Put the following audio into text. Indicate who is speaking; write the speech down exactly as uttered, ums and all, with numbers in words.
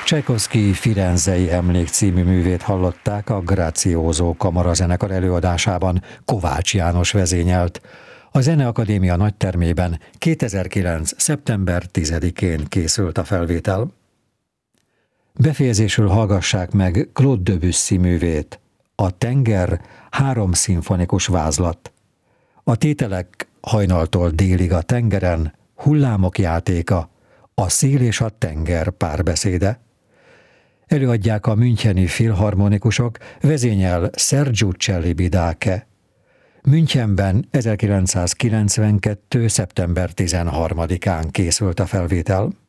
Speaker 1: Csajkovszky Firenzei emlék című művét hallották a Grációzó kamarazenekar előadásában, Kovács János vezényelt. A Zeneakadémia nagytermében kétezer-kilenc. szeptember tizedikén készült a felvétel. Befejezésül hallgassák meg Claude Debussy művét, A tenger három szimfonikus vázlat. A tételek Hajnaltól délig a tengeren, Hullámok játéka, A szél és a tenger párbeszéde. Előadják a müncheni filharmonikusok, vezényel Sergiu Celibidache. Münchenben ezerkilencszázkilencvenkettő. szeptember tizenharmadikán készült a felvétel.